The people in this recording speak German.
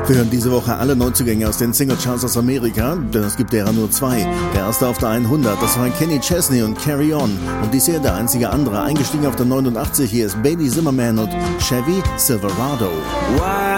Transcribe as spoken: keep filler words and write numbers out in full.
Wir hören diese Woche alle Neuzugänge aus den Singlecharts aus Amerika, denn es gibt derer nur zwei. Der erste auf der hundert, das war Kenny Chesney und Carry On. Und dies hier der einzige andere, eingestiegen auf der neunundachtzig. Hier ist Baby Zimmerman und Chevy Silverado. Why